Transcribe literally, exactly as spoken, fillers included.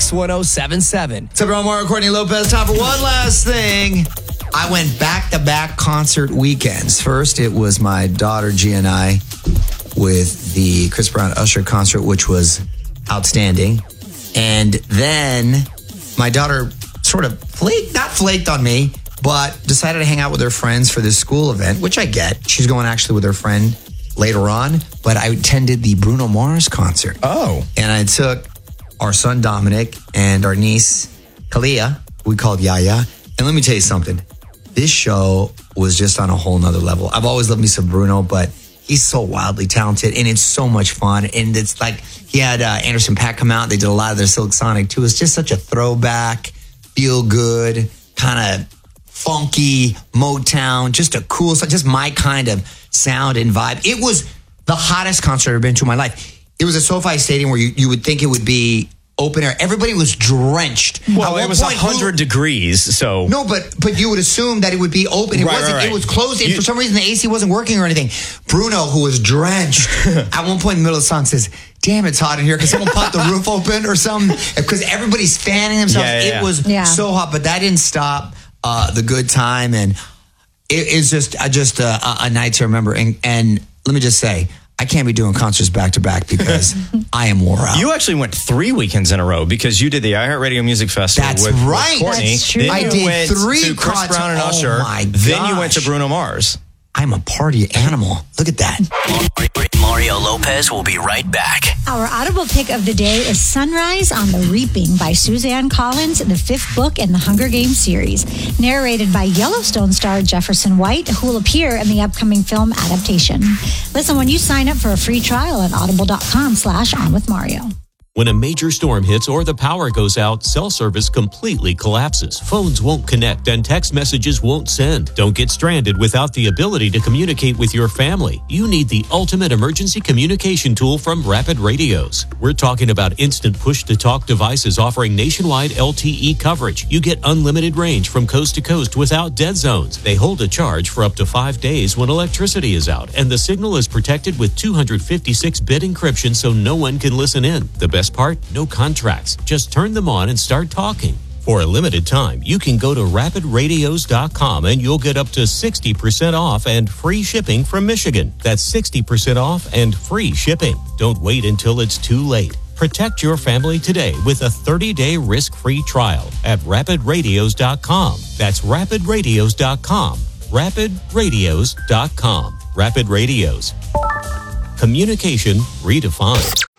X one oh seven seven. What's up, everyone? Mario Courtney Lopez. Time for one last thing. I went back-to-back concert weekends. First, it was my daughter, G, and I with the Chris Brown Usher concert, which was outstanding. And then my daughter sort of flaked, not flaked on me, but decided to hang out with her friends for this school event, which I get. She's going actually with her friend later on, but I attended the Bruno Mars concert. Oh. And I took our son, Dominic, and our niece, Kalia, we called Yaya. And let me tell you something. This show was just on a whole nother level. I've always loved me some Bruno, but he's so wildly talented, and it's so much fun. And it's like he had uh, Anderson .Paak come out. They did a lot of their Silk Sonic, too. It's just such a throwback, feel good, kind of funky Motown, just a cool, just my kind of sound and vibe. It was the hottest concert I've ever been to in my life. It was a SoFi Stadium where you, you would think it would be open air. Everybody was drenched. Well, it was one hundred degrees, so... No, but but you would assume that it would be open. It right, wasn't. Right, right. It was closed. And you, for some reason, the A C wasn't working or anything. Bruno, who was drenched, at one point in the middle of the song says, damn, it's hot in here. Because someone popped the roof open or something. Because everybody's fanning themselves. Yeah, yeah, yeah. It was yeah. so hot. But that didn't stop uh, the good time. And it is just, uh, just a, a night to remember. And, and let me just say, I can't be doing concerts back to back because I am wore out. You actually went three weekends in a row because you did the iHeartRadio Music Festival. That's with, right. with Courtney. That's true. Then I you did went three to Chris concerts. Brown and Oh Usher. my Then you went to gosh. Bruno Mars. I'm a party animal. Look at that. Mario Lopez will be right back. Our audible pick of the day is Sunrise on the Reaping by Suzanne Collins, the fifth book in the Hunger Games series, narrated by Yellowstone star Jefferson White, who will appear in the upcoming film adaptation. Listen when you sign up for a free trial at audible.com slash on with Mario. When a major storm hits or the power goes out, cell service completely collapses. Phones won't connect and text messages won't send. Don't get stranded without the ability to communicate with your family. You need the ultimate emergency communication tool from Rapid Radios. We're talking about instant push-to-talk devices offering nationwide L T E coverage. You get unlimited range from coast to coast without dead zones. They hold a charge for up to five days when electricity is out, and the signal is protected with two fifty-six bit encryption so no one can listen in. The best part? No contracts. Just turn them on and start talking. For a limited time, you can go to rapid radios dot com and you'll get up to sixty percent off and free shipping from Michigan. That's sixty percent off and free shipping. Don't wait until it's too late. Protect your family today with a thirty-day risk-free trial at rapid radios dot com. That's rapid radios dot com. rapid radios dot com. Rapid Radios. Communication redefined.